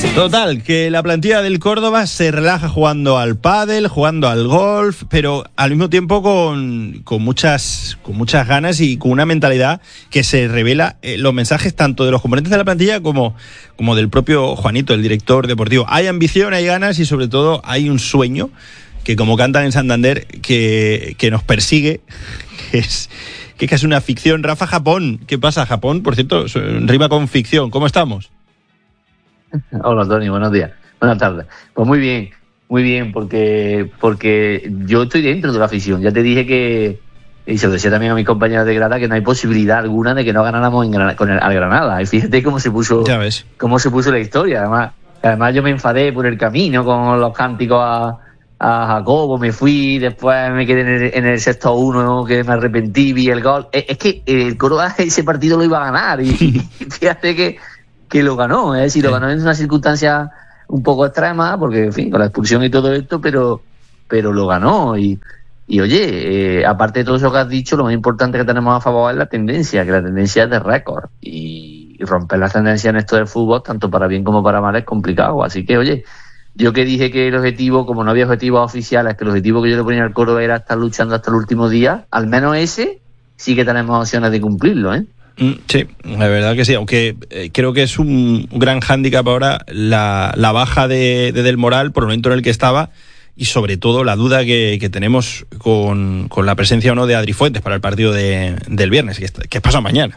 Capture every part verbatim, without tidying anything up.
Total, que la plantilla del Córdoba se relaja jugando al pádel, jugando al golf, pero al mismo tiempo con, con muchas con muchas ganas y con una mentalidad que se revela en los mensajes tanto de los componentes de la plantilla como, como del propio Juanito, el director deportivo. Hay ambición, hay ganas y sobre todo hay un sueño que, como cantan en Santander, que, que nos persigue, que es, que es casi una ficción. Rafa, Japón, ¿qué pasa? Japón, por cierto, rima con ficción. ¿Cómo estamos? Hola Tony, buenos días, buenas tardes. Pues muy bien, muy bien, porque porque yo estoy dentro de la afición. Ya te dije que, y se lo decía también a mis compañeros de grada, que no hay posibilidad alguna de que no ganáramos en Granada, con el, al Granada. Y fíjate cómo se puso, ya ves, cómo se puso la historia. Además, además yo me enfadé por el camino con los cánticos a, a Jacobo, me fui, después me quedé en el, en el sexto uno, que me arrepentí, vi el gol. Es, es que el Córdoba ese partido lo iba a ganar y, y fíjate que que lo ganó, es decir, lo ganó en una circunstancia un poco extrema, porque, en fin, con la expulsión y todo esto, pero pero lo ganó. Y, y oye, eh, aparte de todo eso que has dicho, lo más importante que tenemos a favor es la tendencia, que la tendencia es de récord. Y, y romper la tendencia en esto del fútbol, tanto para bien como para mal, es complicado. Así que, oye, yo que dije que el objetivo, como no había objetivos oficiales, que el objetivo que yo le ponía al Córdoba era estar luchando hasta el último día, al menos ese sí que tenemos opciones de cumplirlo, ¿eh? Sí, la verdad que sí, aunque eh, creo que es un gran hándicap ahora la, la baja de, de Del Moral por el momento en el que estaba y sobre todo la duda que, que tenemos con, con la presencia o no de Adri Fuentes para el partido de, del viernes, que, que pasa mañana.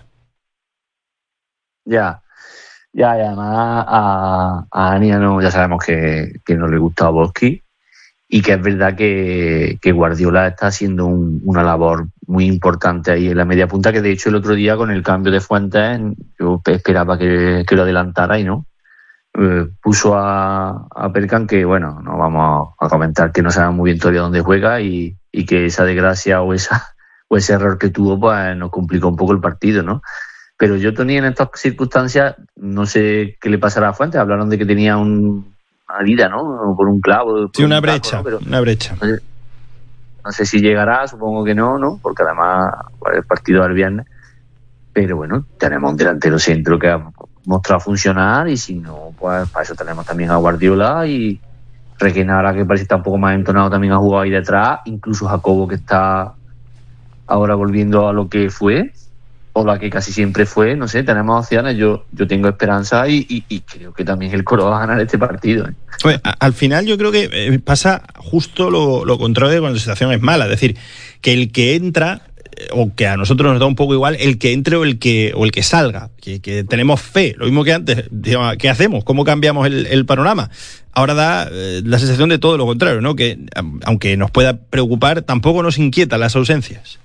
Ya, ya, y además a, a Ania no, ya sabemos que, que no le gusta a Boschi y que es verdad que, que Guardiola está haciendo un, una labor muy importante ahí en la media punta, que de hecho el otro día con el cambio de Fuentes yo esperaba que, que lo adelantara y no. Eh, puso a, a Perkan, que bueno, no vamos a comentar que no sabemos muy bien todavía dónde juega y, y que esa desgracia o esa o ese error que tuvo pues nos complicó un poco el partido, ¿no? Pero yo, Tony, en estas circunstancias no sé qué le pasará a Fuentes. Hablaron de que tenía un una herida, ¿no? Por un clavo. Sí, una un brecha, taco, ¿no? Pero una brecha. No sé, no sé si llegará, supongo que no, ¿no? Porque además pues, el partido del viernes. Pero bueno, tenemos un delantero centro que ha mostrado funcionar y si no, pues para eso tenemos también a Guardiola y Requena, ahora que parece que está un poco más entonado, también ha jugado ahí detrás. Incluso Jacobo, que está ahora volviendo a lo que fue o la que casi siempre fue, no sé, tenemos opciones, yo yo tengo esperanza y, y, y creo que también el Córdoba va a ganar este partido, ¿eh? Oye, al final yo creo que eh, pasa justo lo, lo contrario de cuando la situación es mala, es decir, que el que entra, eh, o que a nosotros nos da un poco igual, el que entre o el que o el que salga, que, que tenemos fe, lo mismo que antes, digamos, ¿qué hacemos? ¿Cómo cambiamos el, el panorama? Ahora da eh, la sensación de todo lo contrario, ¿no? Que aunque nos pueda preocupar, tampoco nos inquietan las ausencias.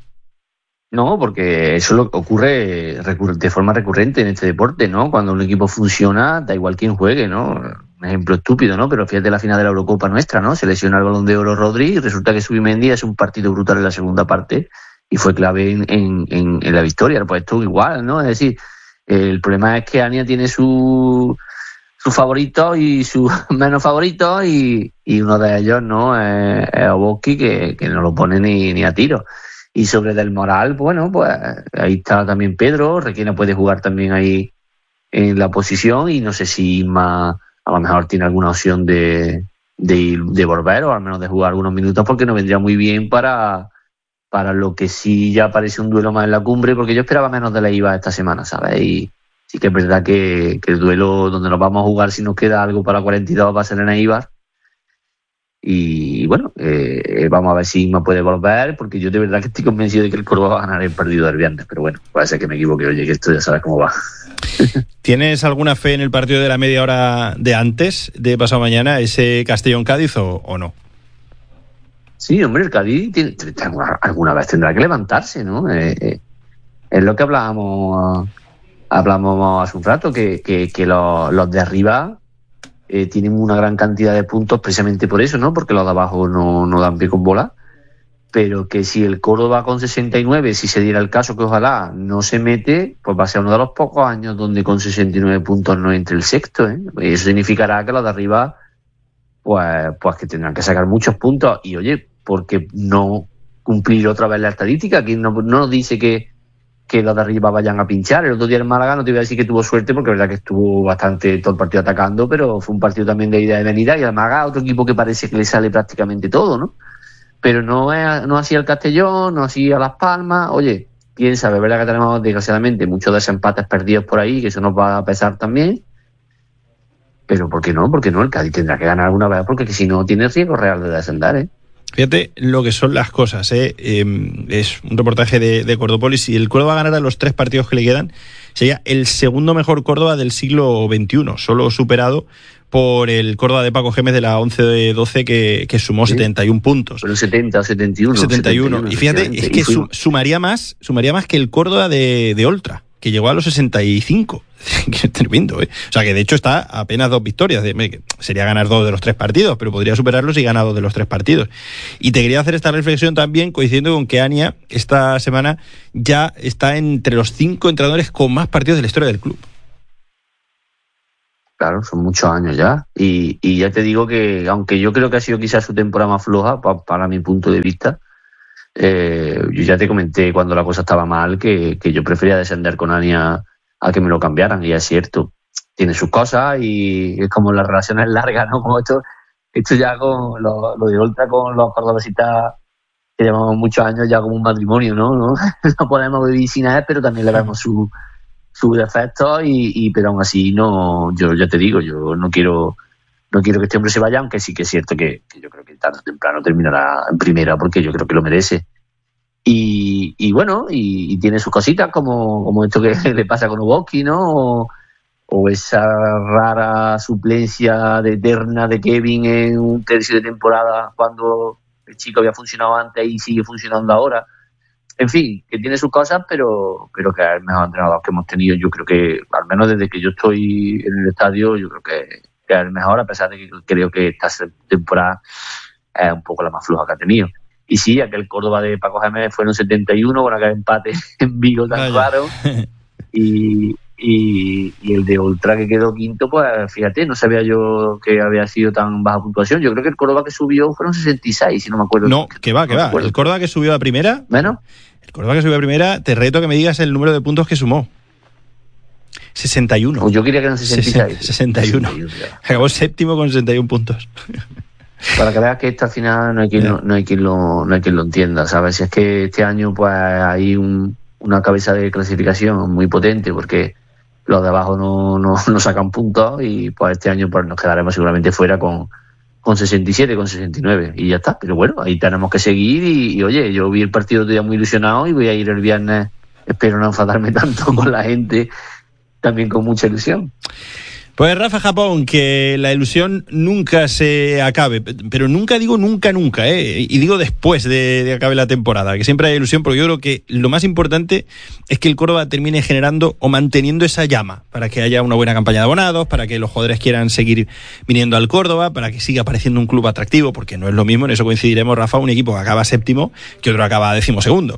No, porque eso lo ocurre de forma recurrente en este deporte, ¿no? Cuando un equipo funciona, da igual quién juegue, ¿no? Un ejemplo estúpido, ¿no? Pero fíjate la final de la Eurocopa nuestra, ¿no? Se lesiona el Balón de Oro Rodri y resulta que Zubimendi hace un partido brutal en la segunda parte y fue clave en, en, en, en la victoria. Pues esto igual, ¿no? Es decir, el problema es que Ania tiene su sus favoritos y sus menos favoritos y, y uno de ellos, ¿no? Es, es Oboski, que, que no lo pone ni, ni a tiro. Y sobre Del Moral, bueno, pues ahí está también Pedro, Requena puede jugar también ahí en la posición y no sé si Isma a lo mejor tiene alguna opción de, de, de volver o al menos de jugar algunos minutos porque no vendría muy bien para, para lo que sí ya parece un duelo más en la cumbre, porque yo esperaba menos de la I V A esta semana, ¿sabes? Y sí que es verdad que, que el duelo donde nos vamos a jugar si nos queda algo para cuarenta y dos va a ser en Eibar. Y bueno, eh, vamos a ver si Isma puede volver, porque yo de verdad que estoy convencido de que el Córdoba va a ganar el partido del viernes, pero bueno, puede ser que me equivoque, oye, que esto ya sabes cómo va. ¿Tienes alguna fe en el partido de la media hora de antes, de pasado mañana, ese Castellón-Cádiz o, o no? Sí, hombre, el Cádiz tiene, tiene, alguna, alguna vez tendrá que levantarse, ¿no? Eh, eh, es lo que hablábamos, hablábamos hace un rato, que, que, que los, los de arriba Eh, tienen una gran cantidad de puntos precisamente por eso, ¿no? Porque los de abajo no, no dan pie con bola, pero que si el Córdoba con sesenta y nueve, si se diera el caso que ojalá no se mete, pues va a ser uno de los pocos años donde con sesenta y nueve puntos no entre el sexto, ¿eh? Y eso significará que los de arriba pues, pues que tendrán que sacar muchos puntos y oye, ¿por qué no cumplir otra vez la estadística? ¿Quién no, no nos dice que que los de arriba vayan a pinchar. El otro día el Málaga, no te voy a decir que tuvo suerte, porque es verdad que estuvo bastante todo el partido atacando, pero fue un partido también de ida y venida, y el Málaga, otro equipo que parece que le sale prácticamente todo, ¿no? Pero no es, no así el Castellón, no así a Las Palmas. Oye, quién sabe, es verdad que tenemos desgraciadamente muchos desempates perdidos por ahí, que eso nos va a pesar también. Pero ¿por qué no? ¿Por qué no? El Cádiz tendrá que ganar alguna vez, porque si no tiene riesgo real de descender, ¿eh? Fíjate lo que son las cosas, ¿eh? Eh, es un reportaje de, de Cordópolis. Si el Córdoba ganara los tres partidos que le quedan, sería el segundo mejor Córdoba del siglo veintiuno, solo superado por el Córdoba de Paco Gémez de la once de doce que, que sumó ¿sí? setenta y un puntos. Pero setenta o setenta y uno. setenta y uno. Y fíjate, es que su, sumaría más sumaría más que el Córdoba de, de Oltra, que llegó a los sesenta y cinco. Qué tremendo, ¿eh? O sea, que de hecho está a apenas dos victorias. Sería ganar dos de los tres partidos, pero podría superarlos y ganar dos de los tres partidos. Y te quería hacer esta reflexión también, coincidiendo con que Ania esta semana ya está entre los cinco entrenadores con más partidos de la historia del club. Claro, son muchos años ya. Y, y ya te digo que, aunque yo creo que ha sido quizás su temporada más floja, pa, para mi punto de vista, eh, yo ya te comenté cuando la cosa estaba mal que, que yo prefería descender con Ania a que me lo cambiaran, y es cierto, tiene sus cosas y es como las relaciones largas, ¿no? Como esto, esto ya con lo, lo de Oltra con los cordobesitas que llevamos muchos años ya como un matrimonio, ¿no? No, no podemos vivir sin él, pero también le vemos su, sus defectos y, y pero aún así no, yo ya te digo, yo no quiero no quiero que este hombre se vaya, aunque sí que es cierto que, que yo creo que tarde o temprano terminará en primera, porque yo creo que lo merece. Y, y bueno, y, y tiene sus cositas como, como esto que le pasa con Uboski, ¿no? O, o esa rara suplencia de eterna de Kevin en un tercio de temporada cuando el chico había funcionado antes y sigue funcionando ahora. En fin, que tiene sus cosas, pero, pero que es el mejor entrenador que hemos tenido. Yo creo que, al menos desde que yo estoy en el estadio, yo creo que, que es el mejor, a pesar de que creo que esta temporada es un poco la más floja que ha tenido. Y sí, aquel Córdoba de Paco Gémez fueron setenta y uno, con aquel empate en Vigo tan claro. Y, y, y el de Oltra que quedó quinto, pues fíjate, no sabía yo que había sido tan baja puntuación. Yo creo que el Córdoba que subió fueron sesenta y seis, si no me acuerdo. No, que va, que va. El Córdoba que subió a primera. ¿Menos? El Córdoba que subió a primera, te reto que me digas el número de puntos que sumó. sesenta y uno. Pues yo quería que eran sesenta y seis. sesenta y uno. sesenta y uno. Acabó séptimo con sesenta y un puntos. Para que veas que esto al final no hay quien, no, no hay quien lo no hay quien lo entienda, ¿sabes? Si es que este año pues hay un, una cabeza de clasificación muy potente, porque los de abajo no, no, no sacan puntos, y pues este año pues nos quedaremos seguramente fuera con, con sesenta y siete, con sesenta y nueve, y ya está. Pero bueno, ahí tenemos que seguir y, y oye, yo vi el partido todavía muy ilusionado y voy a ir el viernes, espero no enfadarme tanto con la gente, también con mucha ilusión. Pues Rafa Japón, que la ilusión nunca se acabe, pero nunca digo nunca, nunca, ¿eh? Y digo después de, de acabe la temporada, que siempre hay ilusión, porque yo creo que lo más importante es que el Córdoba termine generando o manteniendo esa llama, para que haya una buena campaña de abonados, para que los jugadores quieran seguir viniendo al Córdoba, para que siga pareciendo un club atractivo, porque no es lo mismo, en eso coincidiremos, Rafa, un equipo que acaba séptimo que otro que acaba decimosegundo.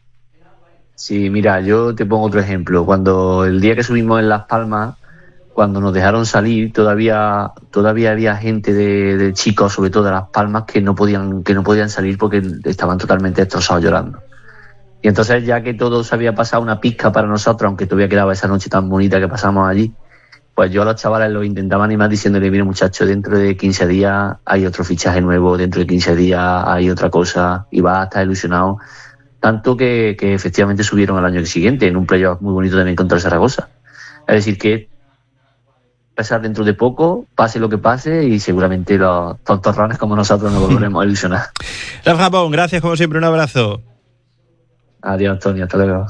Sí, mira, yo te pongo otro ejemplo. Cuando el día que subimos en Las Palmas, cuando nos dejaron salir, todavía todavía había gente de, de chicos, sobre todo de Las Palmas, que no podían que no podían salir porque estaban totalmente destrozados llorando. Y entonces, ya que todo se había pasado una pizca para nosotros, aunque todavía quedaba esa noche tan bonita que pasamos allí, pues yo a los chavales los intentaba animar diciéndole: mire, muchachos, dentro de quince días hay otro fichaje nuevo, dentro de quince días hay otra cosa, y va a estar ilusionado. Tanto que, que efectivamente subieron al año siguiente en un playoff muy bonito también contra el Zaragoza. Es decir, que pasar dentro de poco, pase lo que pase, y seguramente los tontorrones como nosotros nos volveremos a ilusionar. Rafa Japón, gracias como siempre, un abrazo. Adiós, Antonio, hasta luego.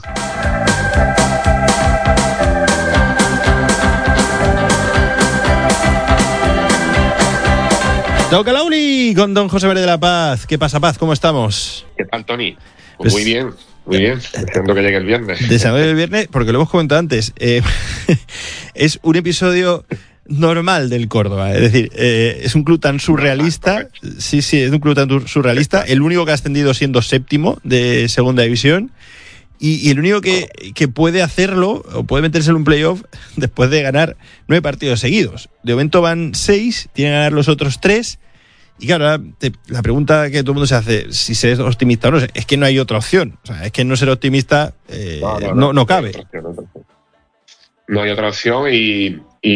Toca la uni con don José María de la Paz. ¿Qué pasa, Paz? ¿Cómo estamos? ¿Qué tal, Tony? Pues muy bien, muy bien. Deseando que llegue el viernes. Deseando el viernes, porque lo hemos comentado antes. Eh, es un episodio normal del Córdoba. Es decir, eh, es un club tan surrealista. Sí, sí, es un club tan surrealista. El único que ha ascendido siendo séptimo de segunda división. Y, y el único que, que puede hacerlo, o puede meterse en un playoff, después de ganar nueve partidos seguidos. De momento van seis, tienen que ganar los otros tres. Y claro, te, la pregunta que todo el mundo se hace, si se es optimista o no, es que no hay otra opción. O sea, es que no ser optimista eh, no, no, no, no, no cabe. No hay otra opción y,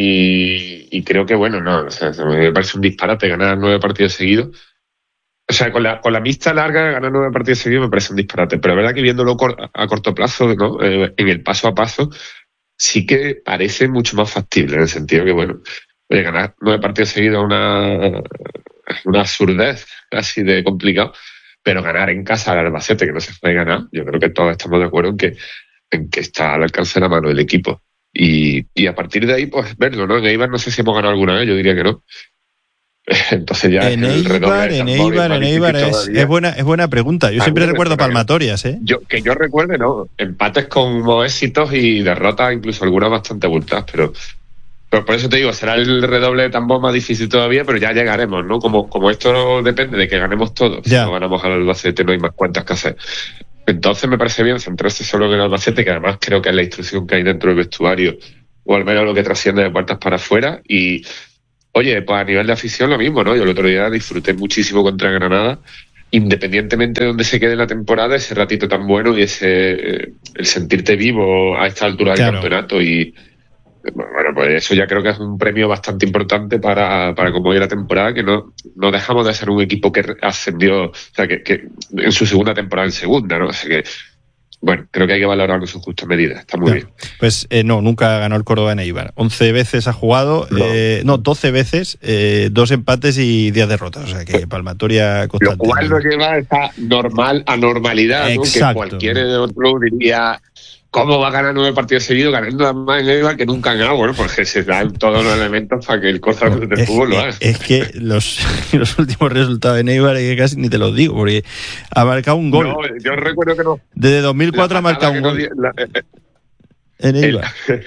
y, y creo que, bueno, no, o sea, me parece un disparate ganar nueve partidos seguidos. O sea, con la, con la mixta larga, ganar nueve partidos seguidos me parece un disparate. Pero la verdad que viéndolo cor, a corto plazo, ¿no? Eh, en el paso a paso, sí que parece mucho más factible, en el sentido que, bueno, oye, ganar nueve partidos seguidos es una, una absurdez casi de complicado, pero ganar en casa al Albacete, que no se puede ganar, yo creo que todos estamos de acuerdo en que, en que está al alcance de la mano del equipo. Y, y a partir de ahí, pues verlo, ¿no? En Eibar no sé si hemos ganado alguna vez, yo diría que no. Entonces ya en Eibar, en Eibar, en Eibar es, es buena, es buena pregunta. Yo siempre recuerdo palmatorias, ¿eh? Yo, que yo recuerde, no. Empates con éxitos y derrotas, incluso algunas bastante abultadas, pero, pero por eso te digo, será el redoble de tambor más difícil todavía, pero ya llegaremos, ¿no? Como, como esto depende de que ganemos todos. Ya. Si no ganamos al Albacete, no hay más cuentas que hacer. Entonces me parece bien centrarse solo en el Albacete, que además creo que es la instrucción que hay dentro del vestuario, o al menos lo que trasciende de puertas para afuera. Y, oye, pues a nivel de afición lo mismo, ¿no? Yo el otro día disfruté muchísimo contra Granada, independientemente de donde se quede la temporada, ese ratito tan bueno y ese eh, el sentirte vivo a esta altura del claro. campeonato. Y bueno, pues eso ya creo que es un premio bastante importante para, para cómo ir la temporada, que no, no dejamos de ser un equipo que ascendió, o sea, que, que en su segunda temporada en segunda, ¿no? O sea que, bueno, creo que hay que valorarlo en su justa medida, está muy claro. bien. Pues eh, no, nunca ganó el Córdoba en Eibar. once veces ha jugado, no, eh, no doce veces, eh, dos empates y diez derrotas, o sea que palmatoria constante. Lo cual nos lleva a esta normal anormalidad, ¿no? Que cualquier otro diría... ¿Cómo va a ganar nueve partidos seguidos ganando más en Eibar que nunca han ganado? Bueno, porque se dan todos los elementos para que el Córdoba no, del fútbol lo haga. Es que los, los últimos resultados en Eibar es que casi ni te los digo, porque ha marcado un gol. No, yo recuerdo que no. Desde dos mil cuatro ha marcado un gol. No, la, eh, en Eibar. El,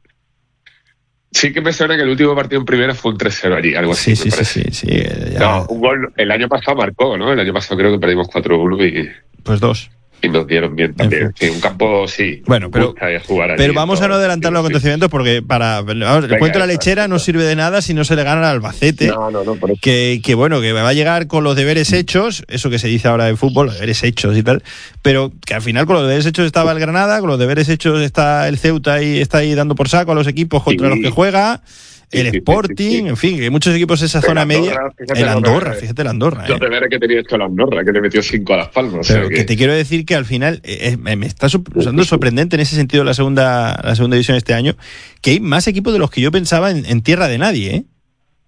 sí que me suena que el último partido en primera fue un tres cero allí, algo así. Sí, sí, sí, sí, sí. Ya... No, un gol. El año pasado marcó, ¿no? El año pasado creo que perdimos cuatro uno y... Pues dos. Y nos dieron bien también. Sí, un campo, sí. Bueno, pero, jugar allí, pero vamos todo, a no adelantar sí, los sí. acontecimientos porque para vamos, el Venga, cuento de la eso, lechera eso. no sirve de nada si no se le gana al Albacete. No, no, no, por eso. Que, que bueno, que va a llegar con los deberes hechos, eso que se dice ahora en fútbol, los deberes hechos y tal, pero que al final con los deberes hechos estaba el Granada, con los deberes hechos está el Ceuta y está ahí dando por saco a los equipos contra sí. los que juega. El sí, Sporting, sí, sí, sí. en fin, que hay muchos equipos de esa pero zona Andorra, media. El Andorra, fíjate el Andorra. Los deberes que tenía hecho el Andorra, que le metió cinco a Las Palmas. Pero o sea que... que te quiero decir que al final eh, me está resultando sorprendente en ese sentido la segunda la segunda división este año, que hay más equipos de los que yo pensaba en, en tierra de nadie, ¿eh?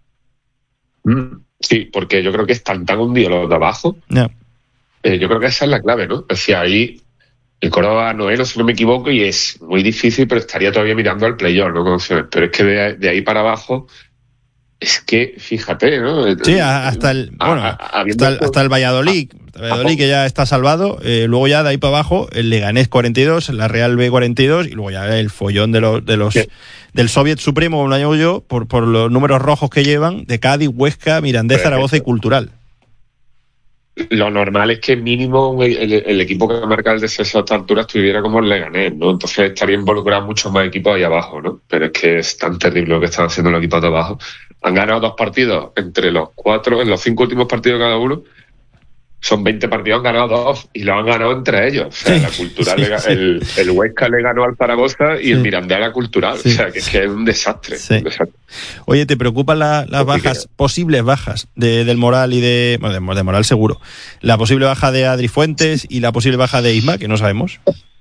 Sí, porque yo creo que están tan hundidos los de abajo. No. Eh, yo creo que esa es la clave, ¿no? O sea, ahí el Córdoba noveno, si no me equivoco, y es muy difícil, pero estaría todavía mirando al playoff, ¿no? Pero es que de, de ahí para abajo... Es que, fíjate, ¿no? Sí, hasta el, bueno, a, a, hasta, el, hasta el Valladolid, el Valladolid que ya está salvado, eh, luego ya de ahí para abajo, el Leganés cuarenta y dos, la Real B cuarenta y dos, y luego ya el follón de los, de los ¿Qué? del Soviet Supremo, como lo llamo yo, por, por los números rojos que llevan, de Cádiz, Huesca, Mirandés, Zaragoza y Cultural. Lo normal es que mínimo el, el, el equipo que marca el descenso a esta altura estuviera como el Leganés, ¿no? Entonces estaría involucrado muchos más equipos ahí abajo, ¿no? Pero es que es tan terrible lo que están haciendo los equipos de abajo. Han ganado dos partidos entre los cuatro, en los cinco últimos partidos cada uno. Son veinte partidos, han ganado dos y lo han ganado entre ellos. O sea, sí, la Cultural, sí, le, sí. El, el Huesca le ganó al Zaragoza y sí. el Mirandés a la Cultural. Sí. O sea, que es, que es un desastre, sí. un desastre. Oye, ¿te preocupan la, las bajas, que... posibles bajas de, del Moral y de... Bueno, de, de Moral seguro. La posible baja de Adri Fuentes y la posible baja de Isma, que no sabemos.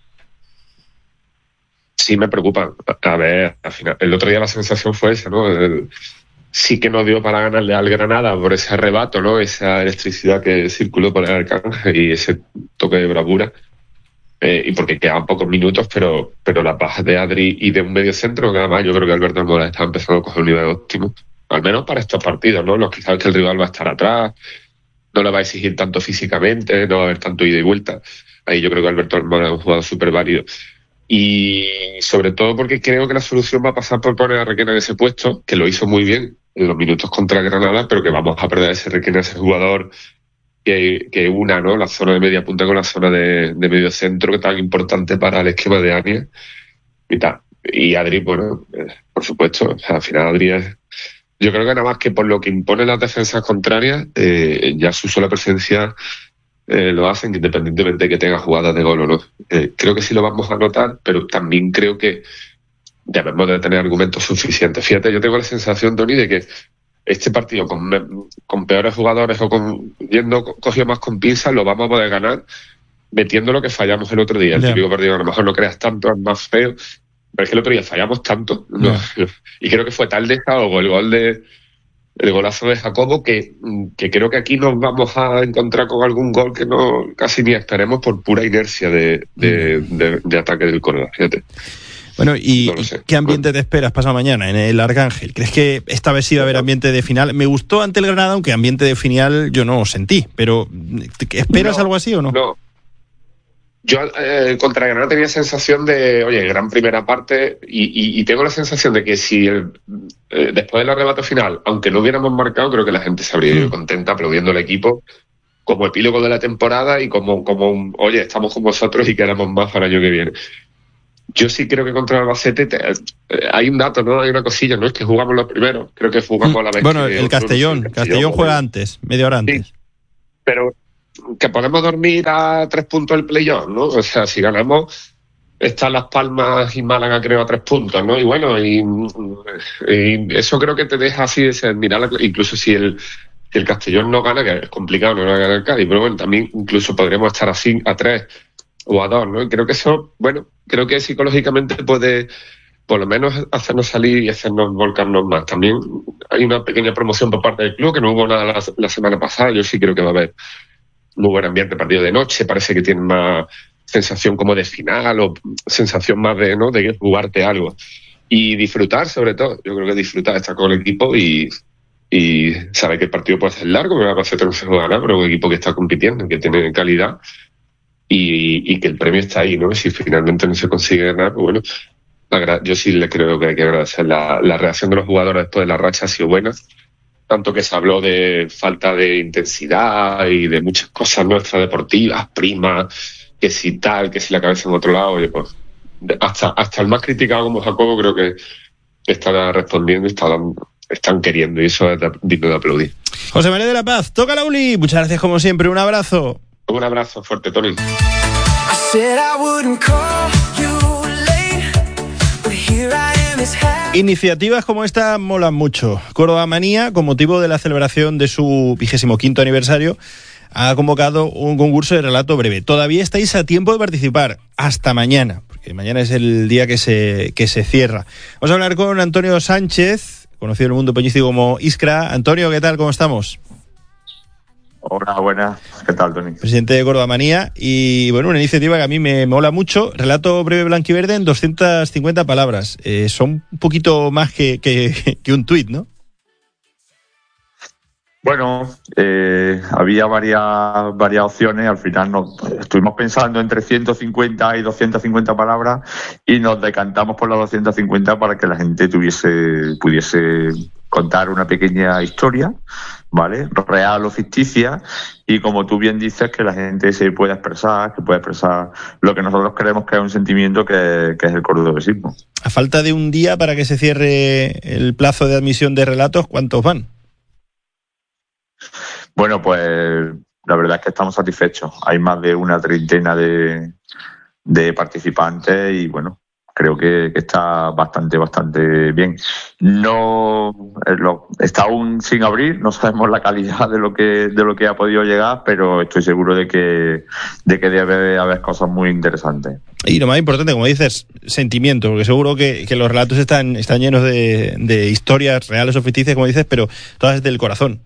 Sí, me preocupan. A ver, al final, el otro día la sensación fue esa, ¿no? El, sí que nos dio para ganarle al Granada por ese arrebato, ¿no? Esa electricidad que circuló por el Arcángel y ese toque de bravura. Eh, y porque quedaban pocos minutos, pero pero las bajas de Adri y de un medio centro, que además yo creo que Alberto Almora está empezando a coger un nivel óptimo, al menos para estos partidos, ¿no? Los que saben que el rival va a estar atrás, no le va a exigir tanto físicamente, no va a haber tanto ida y vuelta. Ahí yo creo que Alberto Almora es un jugador súper válido. Y sobre todo porque creo que la solución va a pasar por poner a Requena en ese puesto, que lo hizo muy bien en los minutos contra Granada, pero que vamos a perder ese Requena, ese jugador que, que una, ¿no? La zona de media punta con la zona de, de medio centro, que es tan importante para el esquema de Ania y tal. Y Adri, bueno, eh, por supuesto, o sea, al final Adri es Yo creo que nada más que por lo que imponen las defensas contrarias, eh, ya su sola presencia eh, lo hacen, independientemente de que tenga jugadas de gol o no. Eh, creo que sí lo vamos a notar, pero también creo que debemos de tener argumentos suficientes. Fíjate, yo tengo la sensación, Tony, de que este partido con, con peores jugadores o con yendo cogido más con pinzas lo vamos a poder ganar metiendo lo que fallamos el otro día. El yeah. típico partido, a lo mejor no creas tanto, es más feo, pero es que el otro día fallamos tanto, ¿no? Yeah. Y creo que fue tal desahogo el gol de el golazo de Jacobo que, que creo que aquí nos vamos a encontrar con algún gol que no casi ni esperemos por pura inercia de, de, de, de ataque del Córdoba, fíjate. Bueno, ¿y no qué ambiente te esperas pasado mañana en el Arcángel? ¿Crees que esta vez sí va a haber ambiente de final? Me gustó ante el Granada, aunque ambiente de final yo no sentí, pero ¿esperas no, algo así o no? No. Yo eh, contra Granada tenía sensación de, oye, gran primera parte, y, y, y tengo la sensación de que si el, eh, después del arrebato final, aunque no hubiéramos marcado, creo que la gente se habría ido mm. contenta aplaudiendo al equipo como epílogo de la temporada y como, como un, oye, estamos con vosotros y queremos más para el año que viene. Yo sí creo que contra el Albacete te, eh, hay un dato, ¿no? Hay una cosilla, ¿no? Es que jugamos los primeros. Creo que jugamos a la vez. Bueno, que el otros, Castellón. El Castellón, Castellón juega antes, media hora antes. Sí, pero que podemos dormir a tres puntos del playoff, ¿no? O sea, si ganamos, están Las Palmas y Málaga, creo, a tres puntos, ¿no? Y bueno, y, y eso creo que te deja así de ser, mirar, incluso si el, si el Castellón no gana, que es complicado, no va a ganar el Cádiz, pero bueno, también incluso podríamos estar así a tres o a dos, ¿no? Y creo que eso, bueno, creo que psicológicamente puede por lo menos hacernos salir y hacernos volcarnos más. También hay una pequeña promoción por parte del club, que no hubo nada la, la semana pasada. Yo sí creo que va a haber muy buen ambiente, partido de noche, parece que tiene más sensación como de final o sensación más de, ¿no?, de jugarte algo. Y disfrutar, sobre todo. Yo creo que disfrutar, estar con el equipo y, y saber que el partido puede ser largo, que va a ser no se juega nada, pero un equipo que está compitiendo, que tiene calidad. Y, y que el premio está ahí, ¿no? Si finalmente no se consigue ganar, pues bueno, la, yo sí le creo que hay que agradecer. La, la reacción de los jugadores después de la racha ha sido buena, tanto que se habló de falta de intensidad y de muchas cosas nuestras deportivas, primas, que si tal, que si la cabeza en otro lado, oye, pues hasta, hasta el más criticado como Jacobo creo que está respondiendo y está dando, están queriendo, y eso es digno de aplaudir. José María de la Paz, toca la Uli, muchas gracias como siempre, un abrazo. Un abrazo fuerte, Tony. Iniciativas como esta molan mucho. Córdoba Manía, con motivo de la celebración de su vigésimo quinto aniversario, ha convocado un concurso de relato breve. Todavía estáis a tiempo de participar, hasta mañana, porque mañana es el día que se, que se cierra. Vamos a hablar con Antonio Sánchez, conocido en el mundo peñístico como Iskra. Antonio, ¿qué tal? ¿Cómo estamos? Hola, buenas. ¿Qué tal, Tony? Presidente de Córdoba Manía. Y bueno, una iniciativa que a mí me mola mucho. Relato breve blanquiverde en doscientas cincuenta palabras. Eh, son un poquito más que, que, que un tuit, ¿no? Bueno, eh, había varias, varias opciones. Al final nos estuvimos pensando entre ciento cincuenta y doscientas cincuenta palabras y nos decantamos por las doscientas cincuenta para que la gente tuviese, pudiese contar una pequeña historia, ¿vale? Real o ficticia, y como tú bien dices, que la gente se pueda expresar, que pueda expresar lo que nosotros creemos que es un sentimiento que, que es el cordobesismo. A falta de un día para que se cierre el plazo de admisión de relatos, ¿cuántos van? Bueno, pues la verdad es que estamos satisfechos. Hay más de una treintena de, de participantes y bueno, creo que, que está bastante, bastante bien. No lo, está aún sin abrir, no sabemos la calidad de lo que de lo que ha podido llegar, pero estoy seguro de que de que debe haber cosas muy interesantes. Y lo más importante, como dices, sentimiento, porque seguro que, que los relatos están, están llenos de, de historias reales o ficticias, como dices, pero todas del corazón.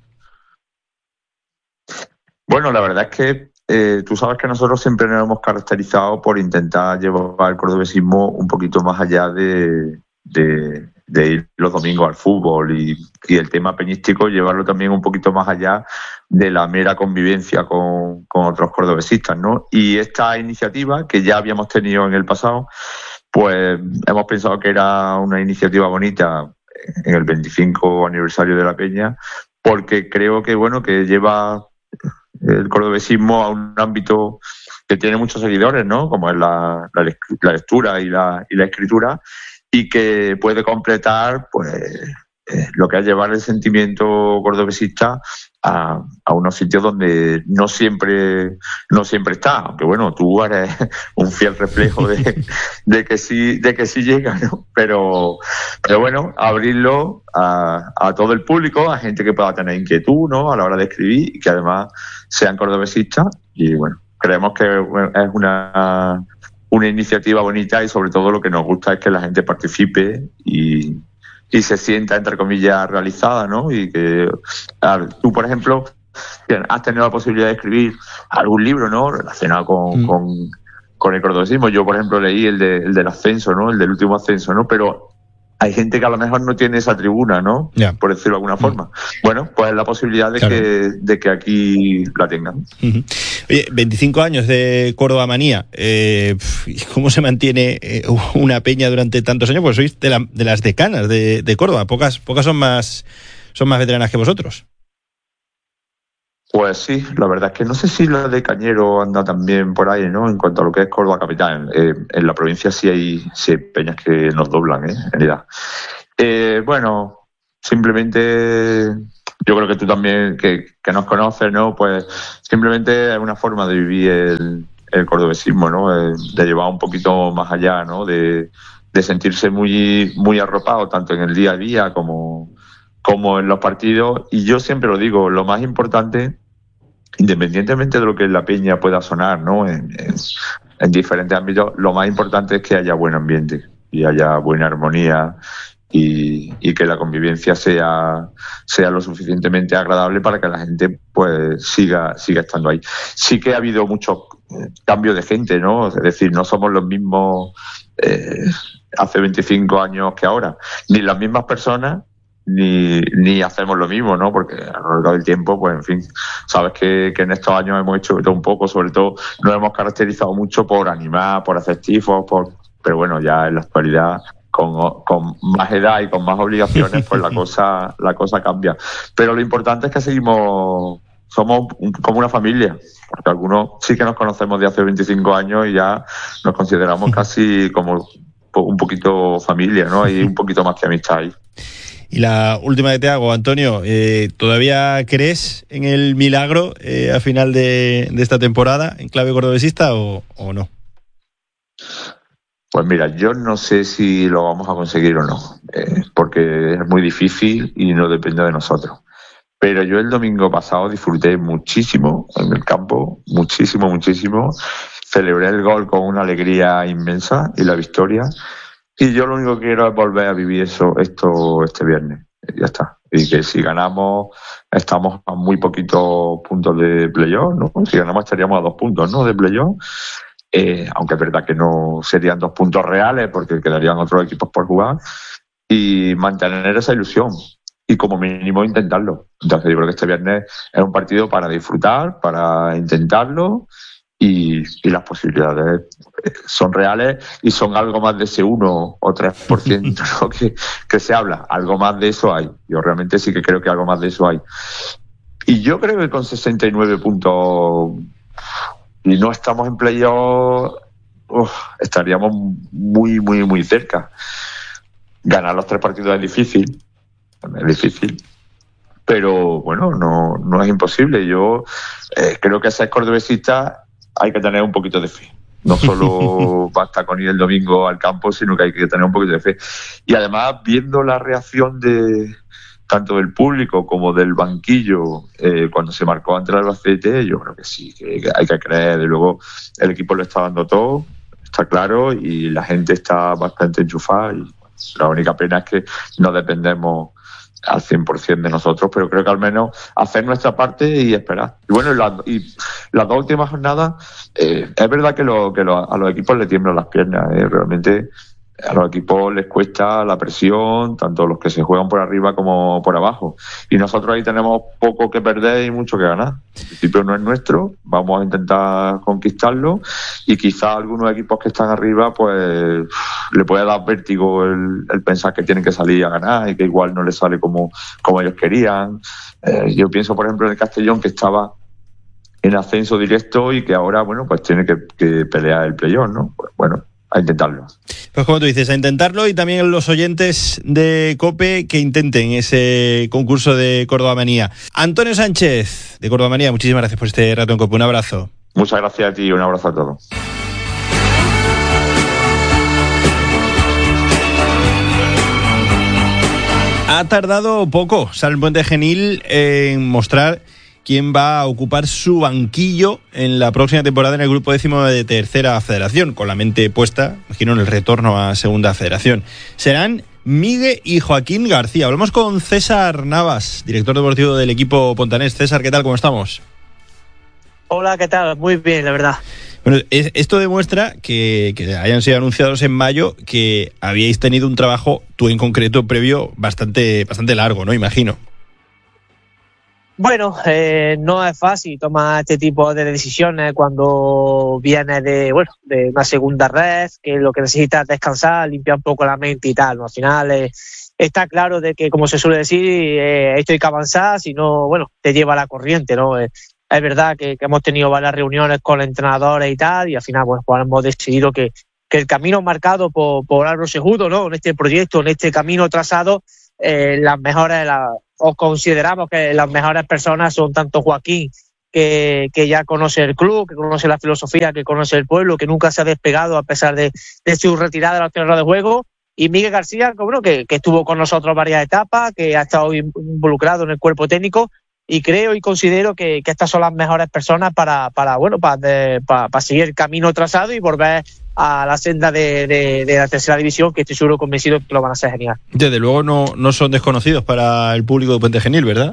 Bueno, la verdad es que eh, tú sabes que nosotros siempre nos hemos caracterizado por intentar llevar el cordobesismo un poquito más allá de, de, de ir los domingos al fútbol y, y el tema peñístico, llevarlo también un poquito más allá de la mera convivencia con, con otros cordobesistas, ¿no? Y esta iniciativa, que ya habíamos tenido en el pasado, pues hemos pensado que era una iniciativa bonita en el veinticinco aniversario de la Peña, porque creo que, bueno, que lleva el cordobesismo a un ámbito que tiene muchos seguidores, ¿no? Como es la, la, la lectura y la, y la escritura, y que puede completar, pues, eh, lo que es llevar el sentimiento cordobesista a, a unos sitios donde no siempre no siempre está, aunque bueno, tú eres un fiel reflejo de, de que sí de que sí llega, ¿no? Pero, pero bueno, abrirlo a, a todo el público, a gente que pueda tener inquietud, ¿no? A la hora de escribir y que además sean cordobesistas. Y bueno, creemos que es una una iniciativa bonita y sobre todo lo que nos gusta es que la gente participe y, y se sienta, entre comillas, realizada, ¿no? Y que a, tú, por ejemplo, has tenido la posibilidad de escribir algún libro, ¿no? Relacionado con, mm. con, con el cordobesismo. Yo, por ejemplo, leí el, de, el del ascenso, ¿no? El del último ascenso, ¿no? Pero hay gente que a lo mejor no tiene esa tribuna, ¿no? Yeah. Por decirlo de alguna forma. Mm. Bueno, pues la posibilidad de, claro. que, de que aquí la tengan. Uh-huh. Oye, veinticinco años de Córdoba Manía. Eh, ¿Cómo se mantiene eh, una peña durante tantos años? Pues sois de, la, de las decanas de, de Córdoba. Pocas, pocas son más, son más veteranas que vosotros. Pues sí, la verdad es que no sé si la de Cañero anda también por ahí, ¿no? En cuanto a lo que es Córdoba capital. Eh, en la provincia sí hay, sí hay peñas que nos doblan, ¿eh? En realidad. Eh, bueno, simplemente yo creo que tú también, que, que nos conoces, ¿no? Pues simplemente es una forma de vivir el, el cordobesismo, ¿no? Eh, de llevar un poquito más allá, ¿no? De, de sentirse muy, muy arropado, tanto en el día a día como, como en los partidos. Y yo siempre lo digo, lo más importante, independientemente de lo que la peña pueda sonar, ¿no? En, en, en diferentes ámbitos, lo más importante es que haya buen ambiente y haya buena armonía y, y que la convivencia sea, sea lo suficientemente agradable para que la gente pues siga, siga estando ahí. Sí que ha habido muchos cambios de gente, ¿no? Es decir, no somos los mismos eh, hace veinticinco años que ahora, ni las mismas personas, ni ni hacemos lo mismo, ¿no? Porque a lo largo del tiempo, pues en fin, sabes que, que en estos años hemos hecho todo un poco, sobre todo nos hemos caracterizado mucho por animar, por hacer tifos, por, pero bueno, ya en la actualidad con, con más edad y con más obligaciones, pues la cosa la cosa cambia. Pero lo importante es que seguimos, somos un, como una familia, porque algunos sí que nos conocemos de hace veinticinco años y ya nos consideramos casi como un poquito familia, ¿no? Y un poquito más que amistad ahí. Y la última que te hago, Antonio, eh, ¿todavía crees en el milagro eh, a final de, de esta temporada en clave cordobesista o, o no? Pues mira, yo no sé si lo vamos a conseguir o no, eh, porque es muy difícil y no depende de nosotros. Pero yo el domingo pasado disfruté muchísimo en el campo, muchísimo, muchísimo. Celebré el gol con una alegría inmensa y la victoria. Y yo lo único que quiero es volver a vivir eso, esto este viernes. Ya está. Y que si ganamos, estamos a muy poquitos puntos de playoff, ¿no? Si ganamos estaríamos a dos puntos, ¿no? De playoff. Eh, aunque es verdad que no serían dos puntos reales porque quedarían otros equipos por jugar. Y mantener esa ilusión. Y como mínimo intentarlo. Entonces yo creo que este viernes es un partido para disfrutar, para intentarlo. Y, y las posibilidades son reales y son algo más de ese uno o tres por ciento, ¿no? que, que se habla. Algo más de eso hay. Yo realmente sí que creo que algo más de eso hay. Y yo creo que con sesenta y nueve puntos y no estamos en playoff, uf, estaríamos muy, muy, muy cerca. Ganar los tres partidos es difícil. Es difícil. Pero bueno, no, no es imposible. Yo eh, creo que ser cordobesista hay que tener un poquito de fe. No solo basta con ir el domingo al campo, sino que hay que tener un poquito de fe. Y además, viendo la reacción de tanto del público como del banquillo eh, cuando se marcó ante el Albacete, yo creo que sí, que hay que creer. De luego, el equipo lo está dando todo, está claro, y la gente está bastante enchufada. Y la única pena es que no dependemos al cien por ciento de nosotros, pero creo que al menos hacer nuestra parte y esperar. Y bueno, y las, y las dos últimas jornadas, eh, es verdad que, lo, que lo, a los equipos les tiemblan las piernas, eh, realmente a los equipos les cuesta la presión, tanto los que se juegan por arriba como por abajo. Y nosotros ahí tenemos poco que perder y mucho que ganar. El principio no es nuestro, vamos a intentar conquistarlo y quizá algunos equipos que están arriba pues le puede dar vértigo el, el pensar que tienen que salir a ganar y que igual no les sale como, como ellos querían. Eh, yo pienso, por ejemplo, en el Castellón, que estaba en ascenso directo y que ahora, bueno, pues tiene que, que pelear el playoff, ¿no? Pues bueno, a intentarlo. Pues como tú dices, a intentarlo, y también los oyentes de COPE que intenten ese concurso de Córdoba Manía. Antonio Sánchez, de Córdoba Manía, muchísimas gracias por este rato en COPE. Un abrazo. Muchas gracias a ti y un abrazo a todos. Ha tardado poco Salem Puente Genil en mostrar quién va a ocupar su banquillo en la próxima temporada en el grupo décimo de Tercera Federación, con la mente puesta, imagino, en el retorno a Segunda Federación. Serán Miguel y Joaquín García. Hablamos con César Navas, director deportivo del equipo pontanés. César, ¿qué tal? ¿Cómo estamos? Hola, ¿qué tal? Muy bien, la verdad. Bueno, es, esto demuestra que, que hayan sido anunciados en mayo, que habíais tenido un trabajo, tú en concreto, previo bastante, bastante largo, ¿no? Imagino. Bueno, eh, no es fácil tomar este tipo de decisiones cuando vienes de, bueno, de una segunda red, que lo que necesitas es descansar, limpiar un poco la mente y tal, ¿no? Al final eh, está claro de que, como se suele decir, eh, esto hay que avanzar, si no, bueno, te lleva la corriente, ¿no? Eh, es verdad que, que hemos tenido varias reuniones con entrenadores y tal, y al final, bueno, pues hemos decidido que, que el camino marcado por, por Álvaro Cejudo, ¿no? En este proyecto, en este camino trazado, eh, las mejores, la, o consideramos que las mejores personas son tanto Joaquín, que, que ya conoce el club, que conoce la filosofía, que conoce el pueblo, que nunca se ha despegado a pesar de, de su retirada de los terrenos de juego, y Miguel García, que, bueno, que, que estuvo con nosotros varias etapas, que ha estado involucrado en el cuerpo técnico, y creo y considero que, que estas son las mejores personas para, para bueno, para, de, para, para seguir el camino trazado y volver a la senda de, de, de la tercera división, que estoy seguro convencido que lo van a hacer genial. Desde luego no, no son desconocidos para el público de Puente Genil, ¿verdad?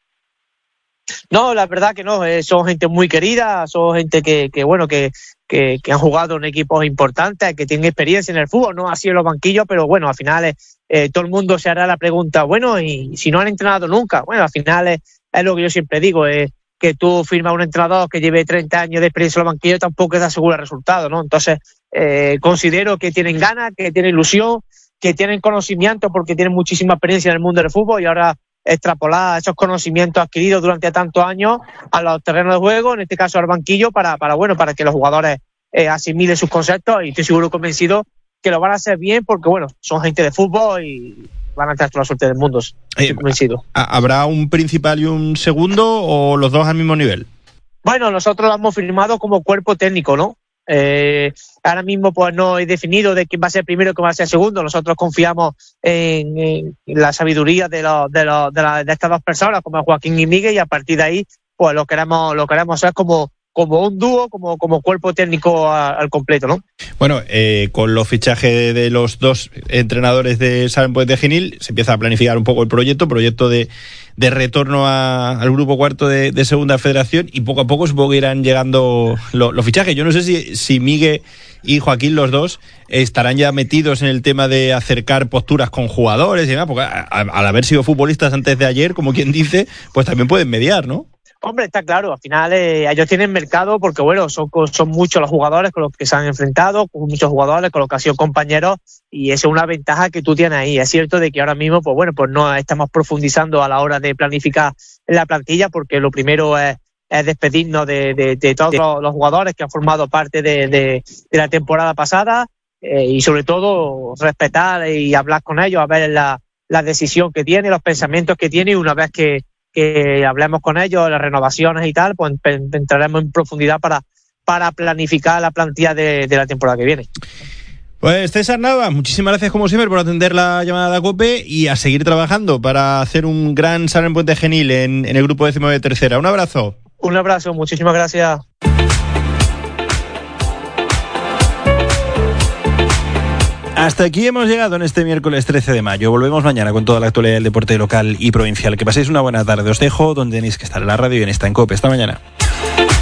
No, la verdad que no, eh, son gente muy querida, son gente que, que bueno, que, que, que han jugado en equipos importantes, que tienen experiencia en el fútbol, no así en los banquillos, pero bueno, al final eh, todo el mundo se hará la pregunta, bueno, y si no han entrenado nunca, bueno, al final es, es lo que yo siempre digo, es eh, que tú firmas un entrenador que lleve treinta años de experiencia en los banquillos, tampoco te asegura el resultado, ¿no? Entonces, eh, considero que tienen ganas, que tienen ilusión, que tienen conocimiento, porque tienen muchísima experiencia en el mundo del fútbol, y ahora extrapolar esos conocimientos adquiridos durante tantos años a los terrenos de juego, en este caso al banquillo, para, para bueno, para que los jugadores eh, asimilen sus conceptos, y estoy seguro convencido que lo van a hacer bien, porque bueno, son gente de fútbol y van a tener toda la suerte del mundo, estoy eh, convencido. ¿Habrá un principal y un segundo o los dos al mismo nivel? Bueno, nosotros lo hemos firmado como cuerpo técnico, ¿no? Eh, ahora mismo pues no he definido de quién va a ser primero y quién va a ser segundo. Nosotros confiamos en, en la sabiduría de, los, de, los, de, la, de estas dos personas, como Joaquín y Miguel, y a partir de ahí pues lo queremos lo queremos hacer como como un dúo, como, como cuerpo técnico a, al completo, ¿no? Bueno, eh, con los fichajes de los dos entrenadores de Salem Puente Genil se empieza a planificar un poco el proyecto, proyecto de, de retorno a, al grupo cuarto de, de Segunda Federación, y poco a poco supongo que irán llegando los, los fichajes. Yo no sé si, si Miguel y Joaquín, los dos, estarán ya metidos en el tema de acercar posturas con jugadores y demás, porque a, a, al haber sido futbolistas antes de ayer, como quien dice, pues también pueden mediar, ¿no? Hombre, está claro, al final eh, ellos tienen mercado porque, bueno, son, son muchos los jugadores con los que se han enfrentado, muchos jugadores con los que han sido compañeros, y esa es una ventaja que tú tienes ahí. Es cierto de que ahora mismo, pues bueno, pues no estamos profundizando a la hora de planificar la plantilla, porque lo primero es, es despedirnos de, de, de todos los, los jugadores que han formado parte de, de, de la temporada pasada, eh, y sobre todo respetar y hablar con ellos, a ver la, la decisión que tiene, los pensamientos que tiene, y una vez que que hablemos con ellos, las renovaciones y tal, pues entraremos en profundidad para, para planificar la plantilla de, de la temporada que viene. Pues César Navas, muchísimas gracias como siempre por atender la llamada de COPE, y a seguir trabajando para hacer un gran Salem Puente Genil en, en el grupo décimo de tercera. Un abrazo. Un abrazo, muchísimas gracias. Hasta aquí hemos llegado en este miércoles trece de mayo. Volvemos mañana con toda la actualidad del deporte local y provincial. Que paséis una buena tarde. Os dejo donde tenéis que estar, en la radio y en esta en COPE. Hasta mañana.